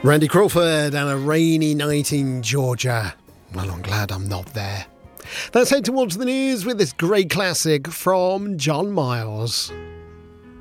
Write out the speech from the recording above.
Randy Crawford and A Rainy Night in Georgia. Well, I'm glad I'm not there. Let's head towards the news with this great classic from John Miles.